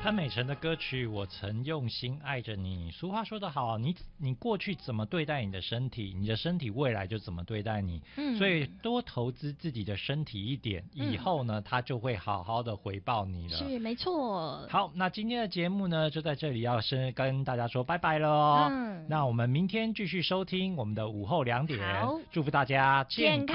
潘美辰的歌曲《我曾用心爱着你》。俗话说得好，你过去怎么对待你的身体，你的身体未来就怎么对待你。所以多投资自己的身体一点，以后呢，它就会好好的回报你了。 是，没错。 好，那今天的节目呢，就在这里要先跟大家说拜拜了哦。那我们明天继续收听我们的午后2点，祝福大家健康